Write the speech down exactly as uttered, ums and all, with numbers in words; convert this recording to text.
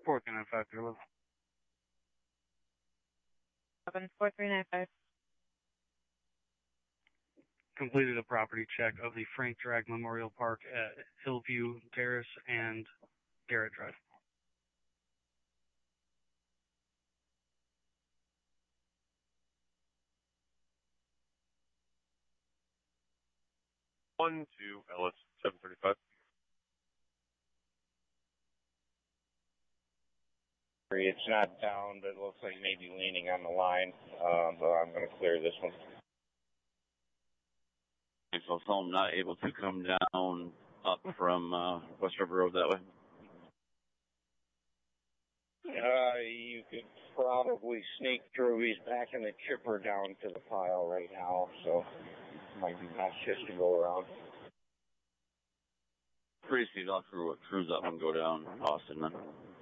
four three nine five, Peter Love. Seven four three nine five. Completed a property check of the Frank Drag Memorial Park at Hillview Terrace and Garrett Drive. One two Ellis seven thirty five. It's not down, but it looks like maybe leaning on the line. Um, so I'm going to clear this one. Okay, so tell them not able to come down up from uh, West River Road that way. Uh, you could probably sneak through. He's backing the chipper down to the pile right now, so might be best just to go around. Pretty soon, I'll cruise up and go down Austin then.